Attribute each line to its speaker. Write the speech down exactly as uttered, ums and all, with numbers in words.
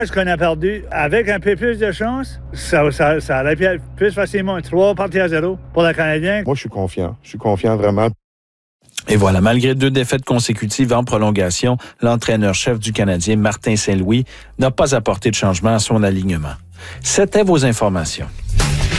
Speaker 1: Ce qu'on a perdu, avec un peu plus de chance, ça, ça, ça aurait pu être plus facilement trois parties à zéro pour le Canadien.
Speaker 2: Moi, je suis confiant. Je suis confiant vraiment.
Speaker 3: Et voilà, malgré deux défaites consécutives en prolongation, l'entraîneur-chef du Canadien, Martin Saint-Louis, n'a pas apporté de changement à son alignement. C'était vos informations.